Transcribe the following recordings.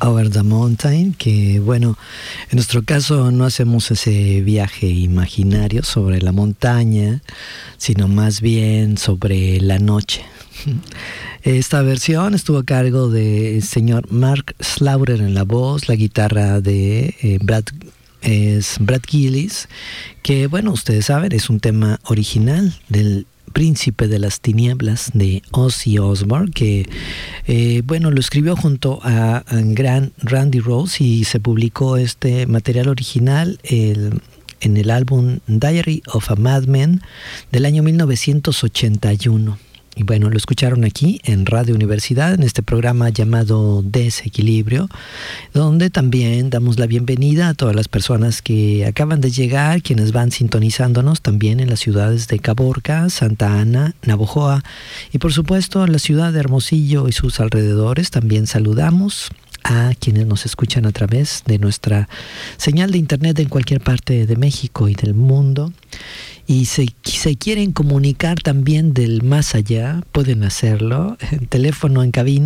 Over the Mountain, que bueno, en nuestro caso no hacemos ese viaje imaginario sobre la montaña, sino más bien sobre la noche. Esta versión estuvo a cargo del señor Mark Slaughter en la voz, la guitarra de Brad Gillis, que bueno, ustedes saben, es un tema original del Príncipe de las Tinieblas de Ozzy Osbourne, que bueno, lo escribió junto a gran Randy Rhoads y se publicó este material original en el álbum Diary of a Madman del año 1981. Y bueno, lo escucharon aquí en Radio Universidad, en este programa llamado Desequilibrio, donde también damos la bienvenida a todas las personas que acaban de llegar, quienes van sintonizándonos también en las ciudades de Caborca, Santa Ana, Navojoa y por supuesto la ciudad de Hermosillo y sus alrededores. También saludamos a quienes nos escuchan a través de nuestra señal de internet en cualquier parte de México y del mundo. Y si se quieren comunicar también del más allá, pueden hacerlo. El teléfono en cabina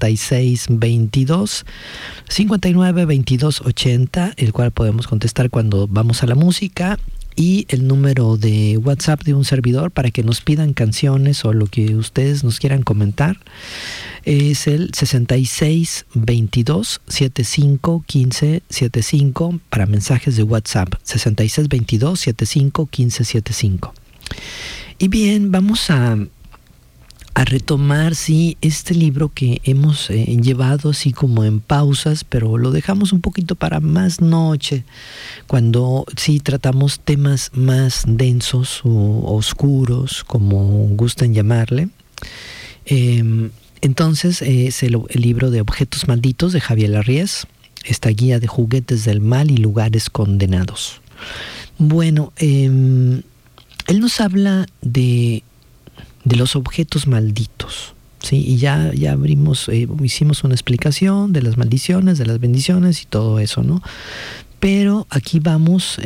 6622-592280, el cual podemos contestar cuando vamos a la música. Y el número de WhatsApp de un servidor para que nos pidan canciones o lo que ustedes nos quieran comentar es el 6622-751575 para mensajes de WhatsApp, 6622-751575. Y bien, vamos a retomar, sí, este libro que hemos llevado así como en pausas, pero lo dejamos un poquito para más noche, cuando sí tratamos temas más densos o oscuros, como gusten llamarle. Entonces es el libro de Objetos Malditos de Javier Larries, esta guía de juguetes del mal y lugares condenados. Bueno, él nos habla de los objetos malditos, ¿sí? Y ya abrimos, hicimos una explicación de las maldiciones, de las bendiciones y todo eso, ¿no? Pero aquí vamos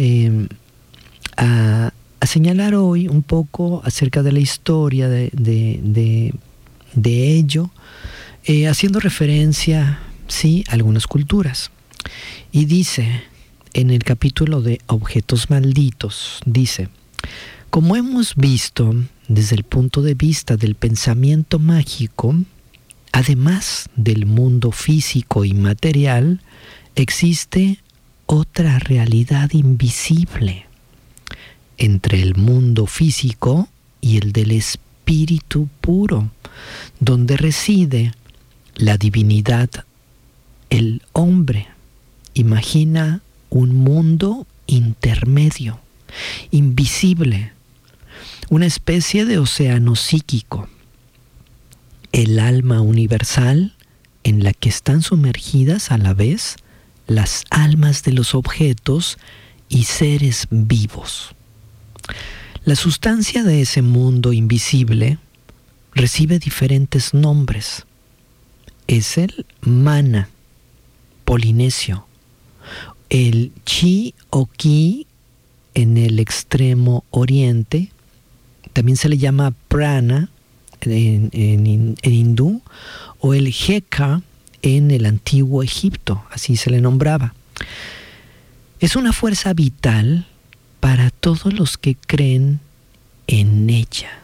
a señalar hoy un poco acerca de la historia de ello, haciendo referencia, sí, a algunas culturas. Y dice, en el capítulo de Objetos Malditos, dice: como hemos visto desde el punto de vista del pensamiento mágico, además del mundo físico y material, existe otra realidad invisible entre el mundo físico y el del espíritu puro, donde reside la divinidad. El hombre imagina un mundo intermedio, invisible, una especie de océano psíquico, el alma universal en la que están sumergidas a la vez las almas de los objetos y seres vivos. La sustancia de ese mundo invisible recibe diferentes nombres. Es el mana polinesio, el chi o ki en el extremo oriente, también se le llama prana en hindú, o el heka en el antiguo Egipto, así se le nombraba. Es una fuerza vital para todos los que creen en ella.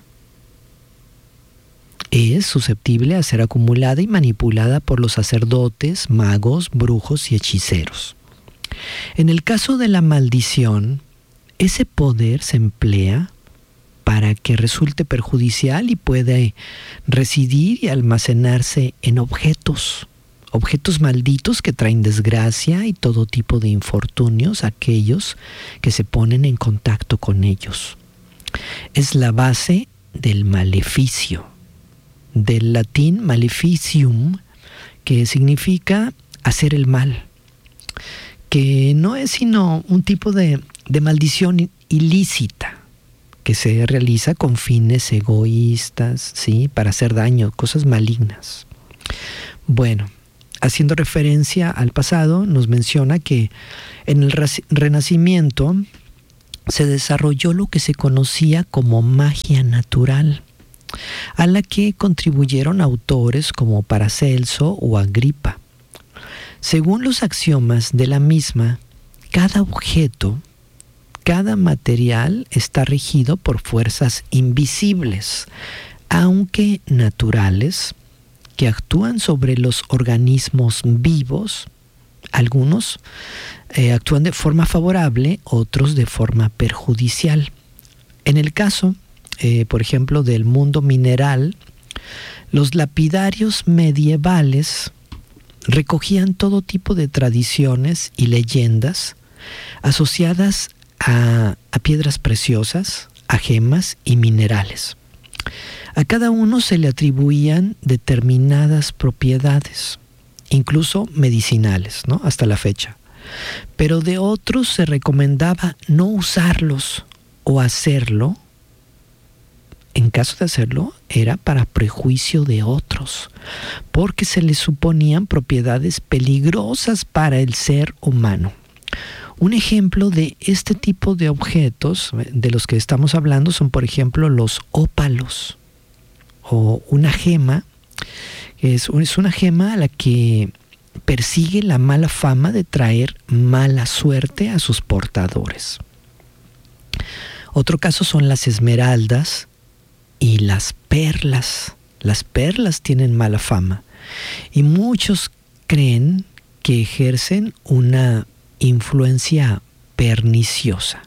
Es susceptible a ser acumulada y manipulada por los sacerdotes, magos, brujos y hechiceros. En el caso de la maldición, ese poder se emplea para que resulte perjudicial y puede residir y almacenarse en objetos malditos que traen desgracia y todo tipo de infortunios a aquellos que se ponen en contacto con ellos. Es la base del maleficio, del latín maleficium, que significa hacer el mal, que no es sino un tipo de maldición ilícita que se realiza con fines egoístas, ¿sí? Para hacer daño, cosas malignas. Bueno, haciendo referencia al pasado, nos menciona que en el Renacimiento se desarrolló lo que se conocía como magia natural, a la que contribuyeron autores como Paracelso o Agripa. Según los axiomas de la misma, cada objeto, cada material está regido por fuerzas invisibles, aunque naturales, que actúan sobre los organismos vivos. Algunos actúan de forma favorable, otros de forma perjudicial. En el caso, por ejemplo, del mundo mineral, los lapidarios medievales recogían todo tipo de tradiciones y leyendas asociadas a piedras preciosas, a gemas y minerales. A cada uno se le atribuían determinadas propiedades, incluso medicinales, ¿no? Hasta la fecha. Pero de otros se recomendaba no usarlos o hacerlo. En caso de hacerlo, era para prejuicio de otros, porque se les suponían propiedades peligrosas para el ser humano. Un ejemplo de este tipo de objetos de los que estamos hablando son, por ejemplo, los ópalos, o una gema. Es una gema a la que persigue la mala fama de traer mala suerte a sus portadores. Otro caso son las esmeraldas y las perlas. Las perlas tienen mala fama y muchos creen que ejercen una influencia perniciosa.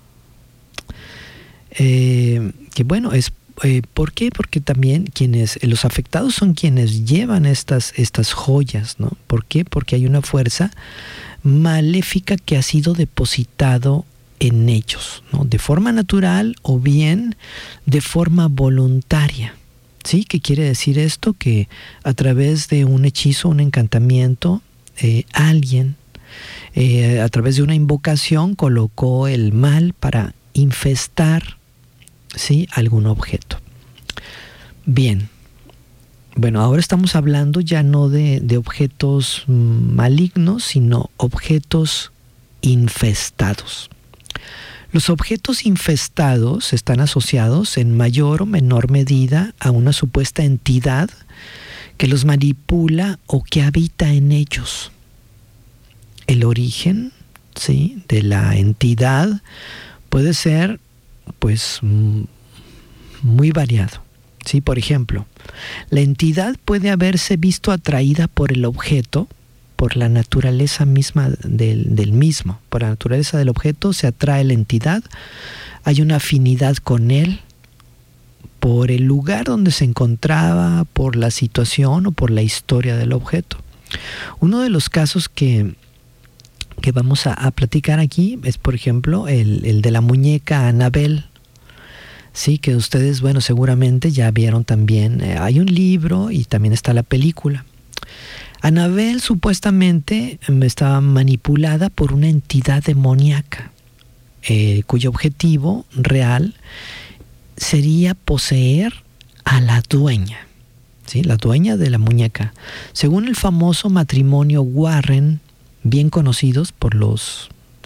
Que bueno, ¿por qué? Porque también los afectados son quienes llevan estas joyas, ¿no? ¿Por qué? Porque hay una fuerza maléfica que ha sido depositado en ellos, ¿no? De forma natural o bien de forma voluntaria. ¿Sí? ¿Qué quiere decir esto? Que a través de un hechizo, un encantamiento, alguien a través de una invocación colocó el mal para infestar, ¿sí?, algún objeto. Bien, bueno, ahora estamos hablando ya no de objetos malignos, sino objetos infestados. Los objetos infestados están asociados en mayor o menor medida a una supuesta entidad que los manipula o que habita en ellos. El origen, ¿sí?, de la entidad puede ser, pues, muy variado. ¿Sí? Por ejemplo, la entidad puede haberse visto atraída por el objeto, por la naturaleza misma del mismo. Por la naturaleza del objeto se atrae la entidad, hay una afinidad con él, por el lugar donde se encontraba, por la situación o por la historia del objeto. Uno de los casos que vamos a platicar aquí es, por ejemplo, el de la muñeca Annabelle. Sí, que ustedes, bueno, seguramente ya vieron también. Hay un libro y también está la película. Annabelle supuestamente estaba manipulada por una entidad demoníaca, cuyo objetivo real sería poseer a la dueña, ¿sí?, la dueña de la muñeca. Según el famoso matrimonio Warren, bien conocidos por los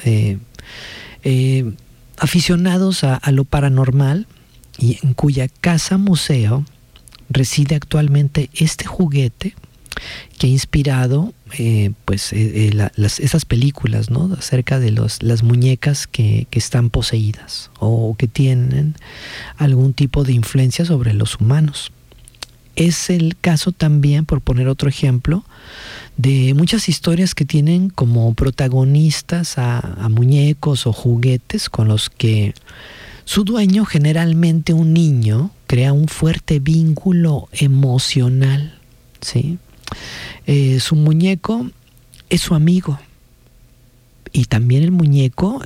aficionados a lo paranormal, y en cuya casa museo reside actualmente este juguete que ha inspirado esas películas, ¿no?, acerca de las muñecas que están poseídas o que tienen algún tipo de influencia sobre los humanos. Es el caso también, por poner otro ejemplo, de muchas historias que tienen como protagonistas a muñecos o juguetes con los que su dueño, generalmente un niño, crea un fuerte vínculo emocional, ¿sí? Su muñeco es su amigo y también el muñeco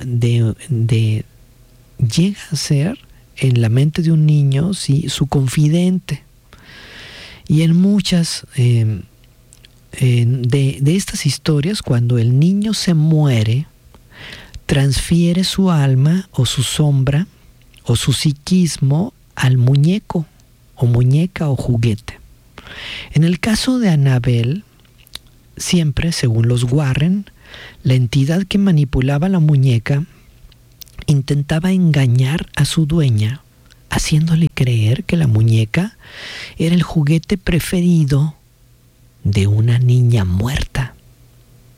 llega a ser en la mente de un niño, ¿sí?, su confidente. Y en muchas de estas historias, cuando el niño se muere, transfiere su alma o su sombra o su psiquismo al muñeco o muñeca o juguete. En el caso de Annabelle, siempre, según los Warren, la entidad que manipulaba la muñeca intentaba engañar a su dueña, haciéndole creer que la muñeca era el juguete preferido de una niña muerta.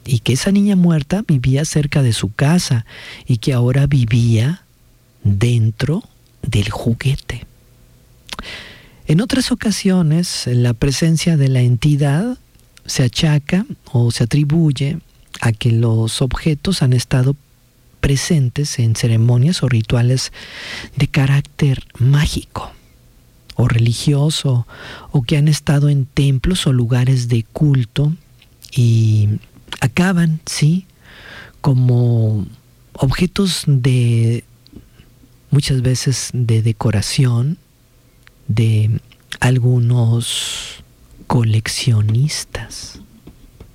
y que esa niña muerta vivía cerca de su casa y que ahora vivía dentro del juguete. En otras ocasiones, la presencia de la entidad se achaca o se atribuye a que los objetos han estado presentes en ceremonias o rituales de carácter mágico o religioso, o que han estado en templos o lugares de culto y acaban, sí, como objetos de muchas veces de decoración de algunos coleccionistas.